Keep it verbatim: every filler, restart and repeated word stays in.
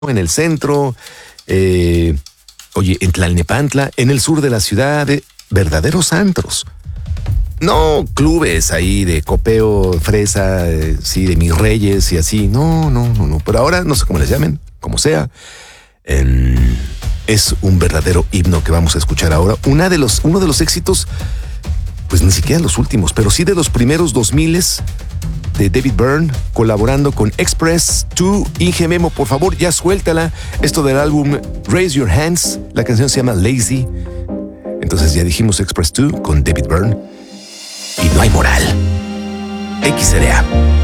en el centro, eh, oye, en Tlalnepantla, en el sur de la ciudad, de verdaderos antros. No clubes ahí de copeo, fresa, eh, sí, de mis reyes y así. No, no, no, no. Pero ahora, no sé cómo les llamen, como sea. Eh, es un verdadero himno que vamos a escuchar ahora. Una de los, uno de los éxitos, pues ni siquiera los últimos, pero sí de los primeros dos miles de David Byrne, colaborando con Express dos. Inge Memo, por favor, ya suéltala. Esto del álbum Raise Your Hands. La canción se llama Lazy. Entonces ya dijimos Express dos con David Byrne. Y no hay moral. X R A.